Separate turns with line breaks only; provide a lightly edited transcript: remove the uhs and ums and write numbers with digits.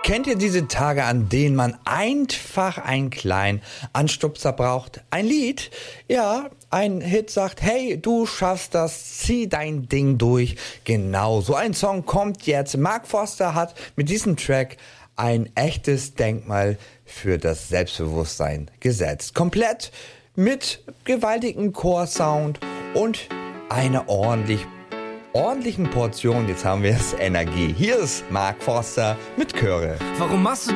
Kennt ihr diese Tage, an denen man einfach einen kleinen Anstupser braucht? Ein Lied? Ja, ein Hit sagt, hey, du schaffst das, zieh dein Ding durch. Genau, so ein Song kommt jetzt. Mark Forster hat mit diesem Track ein echtes Denkmal für das Selbstbewusstsein gesetzt. Komplett mit gewaltigem Chorsound und einer ordentlichen Portion, jetzt haben wir es, Energie. Hier ist Mark Forster mit Chöre.
Warum machst du